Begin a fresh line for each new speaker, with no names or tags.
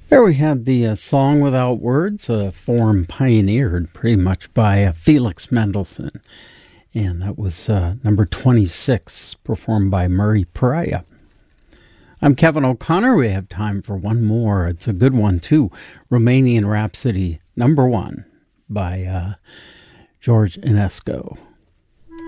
There we had the Song Without Words, a form pioneered pretty much by Felix Mendelssohn. And that was number 26, performed by Murray Pariah. I'm Kevin O'Connor. We have time for one more. It's a good one, too. Romanian Rhapsody, number 1, by George Enescu.